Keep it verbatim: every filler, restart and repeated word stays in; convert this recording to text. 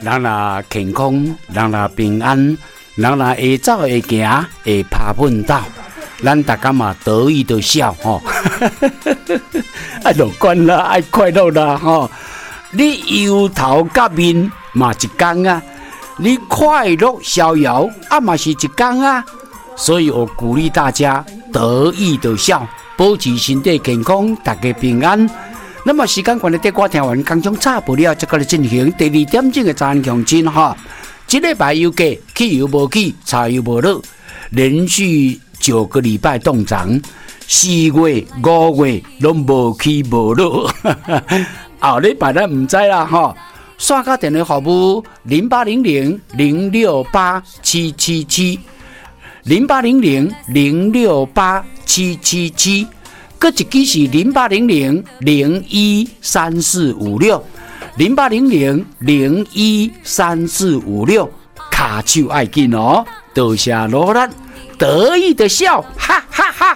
人若健康，人若平安，人若会走会行会拍奋斗，咱大家嘛得意的笑吼，爱乐观啦，爱快乐啦吼。你忧头甲面嘛一天啊，你快乐逍遥啊嘛是一天啊。所以我鼓励大家得意的笑，保持身体健康，大家平安。那么时间关系，得我听完刚刚差不了，这个来进行第二点钟的查强针哈。这礼拜又过，去又无去，查又无落，连续九个礼拜动涨，四月、五月拢无去无落。后礼拜咱唔知啦哈。刷卡电话号码零八零零零六八七七七，零八零零零六八七七七。各一支是零八零零零一三四五六，零八零零零一三四五六，卡手爱紧哦，多谢罗兰，得意的笑，哈哈哈。